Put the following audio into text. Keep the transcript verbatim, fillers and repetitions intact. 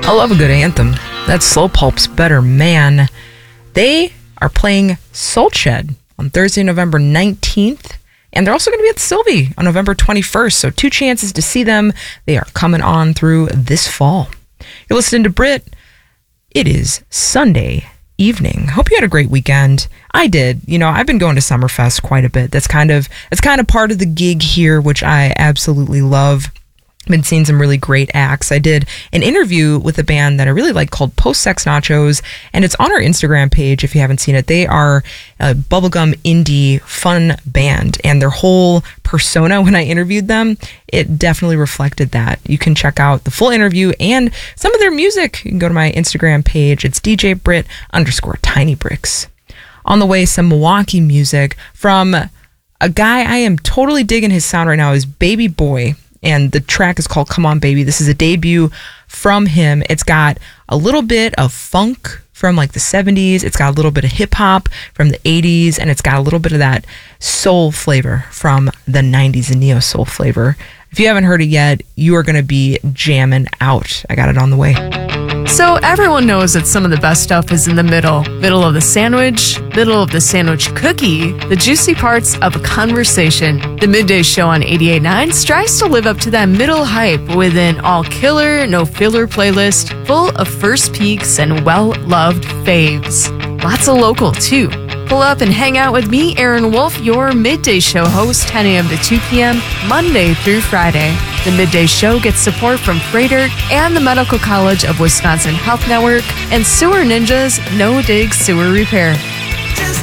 I love a good anthem. That's Slow Pulp's Better Man. They are playing Salt Shed on Thursday, November nineteenth. And they're also going to be at Sylvie on November twenty-first. So two chances to see them. They are coming on through this fall. You're listening to Brit. It is Sunday evening. Hope you had a great weekend. I did. You know, I've been going to Summerfest quite a bit. That's kind of, that's kind of part of the gig here, which I absolutely love. Been seeing some really great acts. I did an interview with a band that I really like called Post Sex Nachos, and it's on our Instagram page if you haven't seen it. They are a bubblegum indie fun band, and their whole persona when I interviewed them, it definitely reflected that. You can check out the full interview and some of their music. You can go to my Instagram page. It's D J Brit underscore Tiny Bricks. On the way, some Milwaukee music from a guy I am totally digging his sound right now is Baby Boy. And the track is called Come On Baby. This is a debut from him. It's got a little bit of funk from like the seventies. It's got a little bit of hip hop from the eighties. And it's got a little bit of that soul flavor from the nineties, the neo soul flavor. If you haven't heard it yet, you are going to be jamming out. I got it on the way. So everyone knows that some of the best stuff is in the middle. Middle of the sandwich, middle of the sandwich cookie, the juicy parts of a conversation. The Midday Show on eighty-eight point nine strives to live up to that middle hype with an all-killer, no-filler playlist full of first peeks and well-loved faves. Lots of local, too. Pull up and hang out with me, Aaron Wolf, your Midday Show host, ten a.m. to two p.m., Monday through Friday. The Midday Show gets support from Freighter and the Medical College of Wisconsin Health Network and Sewer Ninjas No Dig Sewer Repair. Just